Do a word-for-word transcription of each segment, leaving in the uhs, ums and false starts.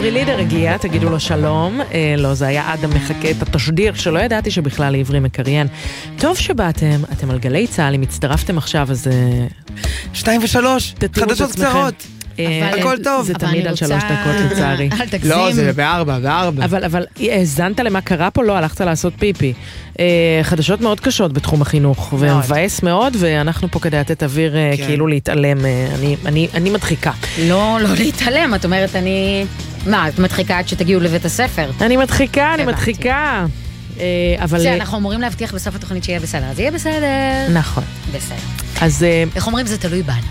ליברי לידר הגיע, תגידו לו שלום. אה, לא, זה היה אדם מחכה את התשדיר, שלא ידעתי שבכלל לעברי מקריין. טוב שבאתם, אתם על גלי צהל, אם הצטרפתם עכשיו, אז... אה, שתיים ושלוש, חדשות קצרות. הכל טוב. זה תמיד על שלוש דקות לצערי. אל תגזים. לא, זה בארבע, בארבע. אבל, אבל, האזנת למה קרה פה? לא, הלכת לעשות פיפי. חדשות מאוד קשות בתחום החינוך, ומבאס מאוד, ואנחנו פה כדי לתת אוויר כאילו להתעלם. אני מדחיקה. לא, לא להתעלם, את אומרת, אני... מה, את מדחיקה עד שתגיעו לבית הספר? אני מדחיקה, אני מדחיקה. אבל... זה, אנחנו אמורים להבטיח בסוף התוכנית שיהיה בסדר. אז יהיה בסדר. נכון. בסדר. אז... איך אומרים? זה תלוי בנו.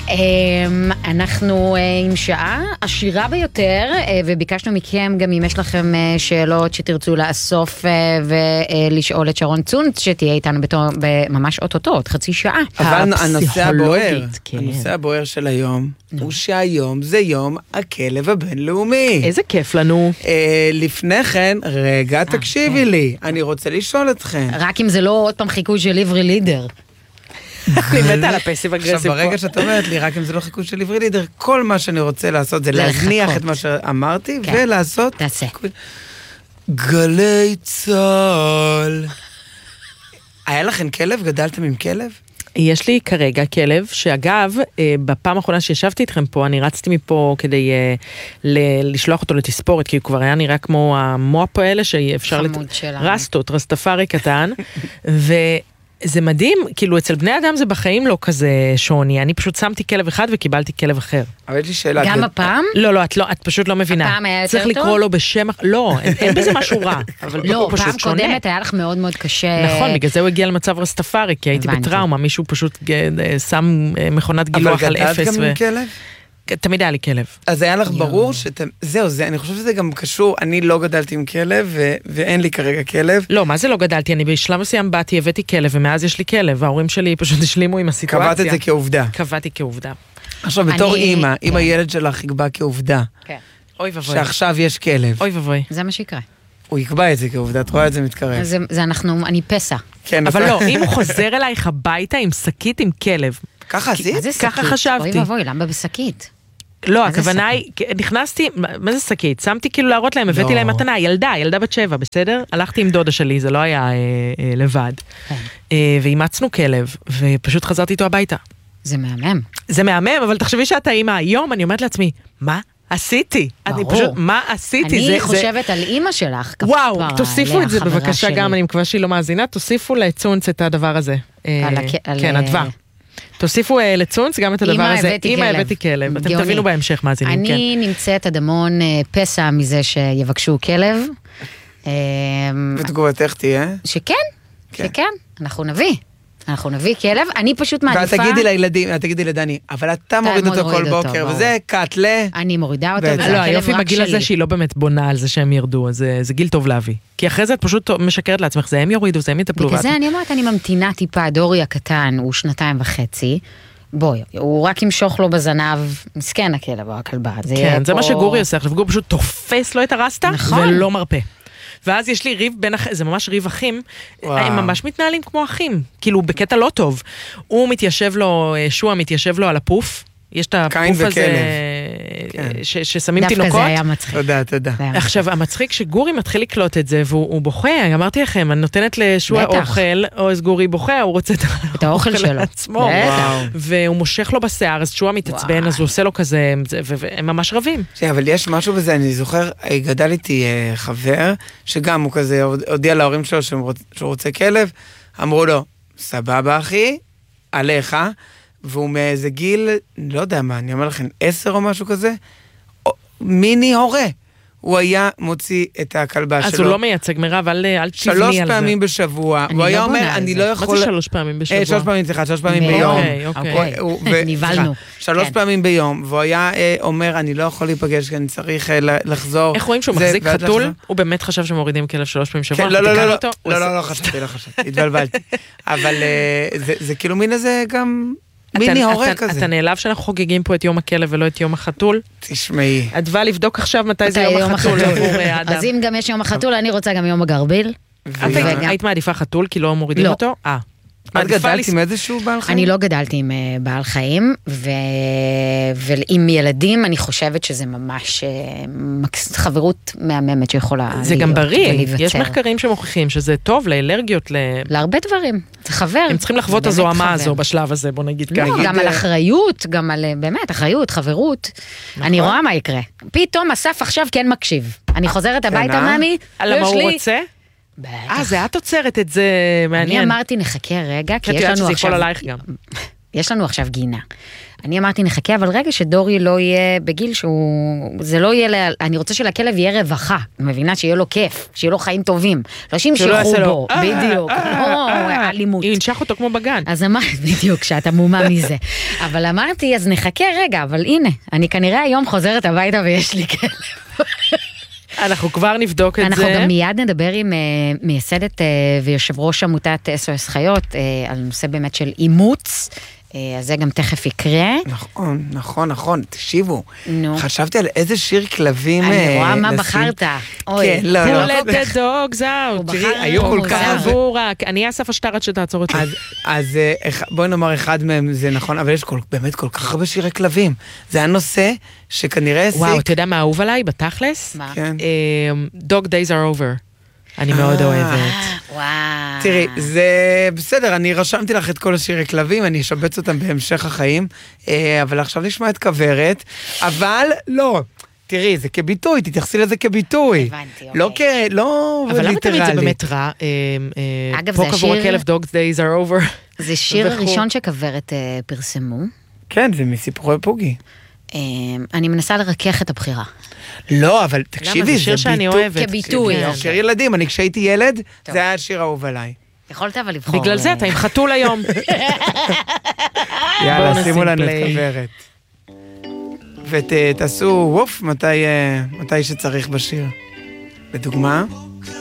אנחנו עם שעה עשירה ביותר, וביקשנו מכם גם אם יש לכם שאלות שתרצו לאסוף ולשאול את שרון צונץ, שתהיה איתנו ממש אוטוטות, חצי שעה. אבל הנושא הבוער, הנושא הבוער של היום, הוא שהיום זה יום הכלב הבינלאומי. איזה כיף לנו. לפני כן, רגע, תקשיבי לי, אני רוצה לשאול אתכם. רק אם זה לא עוד פעם חיקוי של ליברי לידר. אני מתה על הפסיב אגרסיב פה. עכשיו, ברגע שאת אומרת לי, רק אם זה לא חיקוי של ליברי לידר, כל מה שאני רוצה לעשות זה להזניח את מה שאמרתי, ולעשות... תעשה. גלי צהל. היה לכם כלב? גדלתם עם כלב? יש לי כרגע כלב, שאגב, בפעם האחרונה שישבתי איתכם פה, אני רצתי מפה כדי לשלוח אותו לתספורת, כי הוא כבר היה נראה כמו המואפ האלה, שאפשר... חמוד שלנו. רסטות, רסטפארי קטן, ו... זה מדהים, כאילו אצל בני אדם זה בחיים לא כזה שוני, אני פשוט שמתי כלב אחד וקיבלתי כלב אחר. אבל יש לי שאלה. גם הפעם? לא, לא, את, לא, את פשוט לא מבינה. הפעם היה יותר צריך טוב? לקרוא לו בשם, לא, אין, אין בזה משהו רע, אבל לא, הוא פשוט פעם שונה. קודמת היה לך מאוד מאוד קשה. נכון, בגלל זה הוא הגיע למצב רסטפארי, כי הייתי הבנתי. בטראומה, מישהו פשוט שם מכונת גילוח על אפס. אבל גדלת גם עם כלב? תמיד היה לי כלב. אז היה לך ברור שאתם, זהו, זה, אני חושב שזה גם קשור, אני לא גדלתי עם כלב, ו- ואין לי כרגע כלב. לא, מה זה לא גדלתי? אני בשלב מסוים באתי, הבאתי כלב, ומאז יש לי כלב, וההורים שלי פשוט השלימו עם הסיטואציה. קבעת את זה כעובדה. קבעתי כעובדה. עכשיו, בתור אני- אימא, אם כן. הילד שלך יקבע כעובדה, כן. אוי ובוי. שעכשיו יש כלב, אוי ובוי. זה מה שיקרה. הוא יקבע את זה כעובדה, את רואה את זה מתקרב. זה, זה אנחנו, אני פסע. כן, אבל אתה- לא, אם הוא חוזר אלייך הביתה עם שקית עם כלב, ככה עשית? מה זה ככה שקית? חשבתי. אוי ואבוי, למה בשקית? לא, מה זה הכוונה היא, נכנסתי, מה זה שקית? שמתי כאילו להראות להם, הבאתי לא. להם מתנה, ילדה, ילדה בת שבע, בסדר? הלכתי עם דודה שלי, זה לא היה אה, אה, לבד. כן. אה, ואימצנו כלב, ופשוט חזרתי איתו הביתה. זה מהמם. זה מהמם, אבל תחשבי שאתה אימא היום, אני אומרת לעצמי, מה עשיתי? אני ברור. פשוט, מה עשיתי? אני זה- חושבת על אימא שלך. וואו, כפרה תוסיפו עליה, את זה חברה בבקשה שלי. גם, אני מקווה שהיא לא מאזינה, תוסיפו לצונץ את הדבר הזה. אה, על הכ- על- כן, אדווה. תוסיפו אה, לצונץ גם את הדבר אמא, הזה. הבאתי אמא, כלב. הבאתי כלב. אתם גאוני. תבינו בהמשך מאזינים, כן. אני נמצאת עד המון אה, פסע מזה שיבקשו כלב. אה, ותגובתך תהיה? שכן, כן. שכן, אנחנו נביא. אנחנו נביא כלב, אני פשוט ואת מעדיפה... תגידי לילדים, את תגידי לדני, אבל אתה מוריד אותו מוריד כל אותו, בוקר, ברור. וזה קטלה. אני מורידה אותו, בטח. וזה לא, הכלב היופי רק בגיל הזה שלי. שהיא לא באמת בונה על זה שהם ירדו, אז זה- זה גיל טוב להביא. כי אחרי זה את פשוט משקרת לעצמך, זה הם יורידו, זה הם יטפלו. בגלל ואת- זה אני אומרת, אני ממתינה טיפה, דורי הקטן, הוא שנתיים וחצי, בואי, הוא רק ימשוך לו בזנב, מסכן הכלב או הכלבה. זה יהיה כן, זה פה- מה שגורי עושה, עכשיו גורי פשוט תופס לו את הרסטה, נכון. ולא מרפא. ואז יש לי ריב בין אחים, זה ממש ריב אחים, וואו. הם ממש מתנהלים כמו אחים, כאילו בקטע לא טוב. הוא מתיישב לו, שועה מתיישב לו על הפוף, יש את קין הפוף הזה וכלב. ש- ששמים דווקא תינוקות. זה היה מצחיק. תודה, תודה. זה היה עכשיו, המצחיק שגורי מתחיל לקלוט את זה, והוא הוא בוכה, אמרתי לכם, אני נותנת לשועה בטח. אוכל, או אז גורי בוכה, הוא רוצה את האוכל שלו. לעצמו. בטח. והוא מושך לו בשיער, אז שועה מתעצבן, אז הוא עושה לו כזה, זה- ו- והם ממש רבים. שנייה, אבל יש משהו בזה, אני זוכר, גדל איתי אה, חבר, שגם הוא כזה הודיע להורים שלו שהוא רוצ- שהוא רוצה כלב, אמרו לו, סבבה אחי, עליך, והוא מאיזה גיל, לא יודע מה, אני אומר לכם, עשר או משהו כזה, או- מיני הורה. הוא היה מוציא את הכלבה שלו. אז הוא לא מייצג מירב, אל אל תבני על זה. שלוש פעמים בשבוע, אני הוא לא היה אומר, בונה על אני זה. לא מה יכול... מה זה שלוש פעמים בשבוע? אה, שלוש פעמים, סליחה, שלוש פעמים ביום. ביום. אוקיי, אוקיי. הוא- ו- נבהלנו. סליחה, שלוש כן. פעמים ביום, והוא היה אה, אומר, אני לא יכול להיפגש, כי אני צריך אה, ל- לחזור. איך רואים שהוא זה, מחזיק ואז חתול? לחזור. הוא באמת חשב שמורידים כלב שלוש פעמים בשבוע? כן, לא, אנחנו לא, תיקנו לא, אותו? הוא לא, עושה- לא, לא, חשבתי, לא חשבתי, התבלבלתי. אבל אה, זה- זה כאילו מין איזה גם מיני אתה- הורה אתה- כזה. אתה נעלב שאנחנו חוגגים פה את יום הכלב ולא את יום החתול? תשמעי. אדווה לבדוק עכשיו מתי זה מתי יום החתול עבור אה, האדם. אז אם גם יש יום החתול, אני רוצה גם יום הגרביל. את וגם- היית מעדיפה חתול כי לא מורידים לא. אותו? אה. את גדלת עם איזשהו בעל חיים? אני לא גדלתי עם בעל חיים, ועם ילדים אני חושבת שזה ממש חברות מהממת שיכולה להיות. זה גם בריא, יש מחקרים שמוכיחים שזה טוב לאלרגיות. להרבה דברים, זה חבר. הם צריכים לחוות הזוהמה הזו בשלב הזה, בוא נגיד ככה. לא, גם על אחריות, גם על באמת אחריות, חברות. אני רואה מה יקרה. פתאום אסף עכשיו כן מקשיב. אני חוזרת הביתה, מאמי, על מה הוא רוצה? אה, זה את עוצרת את זה, מעניין. אני אמרתי נחכה רגע, כי יש לנו עכשיו... יש לנו עכשיו גינה. אני אמרתי נחכה, אבל רגע שדורי לא יהיה בגיל שהוא... זה לא יהיה... אני רוצה שלכלב יהיה רווחה. אני מבינה שיהיה לו כיף, שיהיה לו חיים טובים. לא שימשכו בו, בדיוק. או, אלימות. היא נשך אותו כמו בגן. אז אמרתי, בדיוק, שאתה מומה מזה. אבל אמרתי, אז נחכה רגע, אבל הנה, אני כנראה היום חוזרת הביתה ויש לי כלב. אנחנו כבר נבדוק את אנחנו זה. אנחנו גם מיד נדבר עם uh, מייסדת uh, ויושב ראש עמותת אס או אס חיות, uh, על נושא באמת של אימוץ, uh, אז זה גם תכף יקרה. נכון, נכון, נכון, תקשיבו. נו. חשבתי על איזה שיר כלבים לשים. אני רואה מה בחרת. כן, לא, לא. let the dogs out. תראי, היו כל כך... אני אסף השטרת שתעצור אותי. אז בואי נאמר אחד מהם זה נכון, אבל יש באמת כל כך הרבה שירי כלבים. זה הנושא שכנראה... וואו, אתה יודע מה אהוב עליי בתכלס? מה? כן. Dog days are over. אני מאוד אוהבת. וואו. תראי, זה בסדר, אני רשמתי לך את כל השירי כלבים, אני אשבץ אותם בהמשך החיים, אבל עכשיו נשמע את כוורת, אבל לא, תראי, זה כביטוי, תתייחסי לזה כביטוי. הבנתי, לא כ... לא אבל למה תמיד זה באמת רע? אגב, זה פה קבור הכלב, Dog days are over. זה שיר הראשון שכוורת פרסמו. כן, זה מסיפורי פוגי. אני מנסה לרכך את הבחירה. לא, אבל תקשיבי, זה שיר שאני אוהבת. כביטוי. שיר ילדים, אני כשהייתי ילד, זה היה שיר אהוב עליי. יכולת אבל לבחור. בגלל זה אתה עם חתול היום. יאללה, שימו לנו את כוורת. ותעשו ווף מתי שצריך בשיר. לדוגמה...